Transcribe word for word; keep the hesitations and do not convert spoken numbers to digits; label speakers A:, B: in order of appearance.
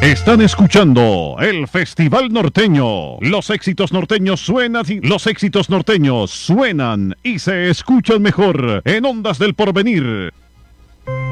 A: Están escuchando el Festival Norteño. Los éxitos norteños suenan y los éxitos norteños suenan y se escuchan mejor en Ondas del Porvenir.